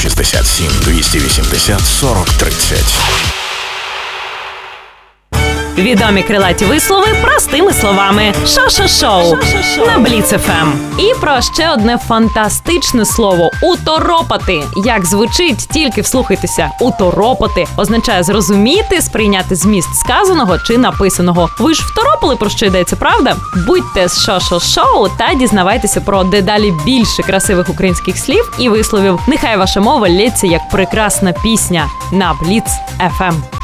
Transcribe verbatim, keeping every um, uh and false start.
шістдесят сім двісті вісімдесят сорок тридцять. Відомі крилаті вислови простими словами. Шо-шо-шоу на Бліц еф ем. І про ще одне фантастичне слово – уторопати. Як звучить, тільки вслухайтеся. Уторопати означає зрозуміти, сприйняти зміст сказаного чи написаного. Ви ж второпали, про що йдеться, правда? Будьте з шо-шо-шоу та дізнавайтеся про дедалі більше красивих українських слів і висловів. Нехай ваша мова лється як прекрасна пісня на Бліц еф ем.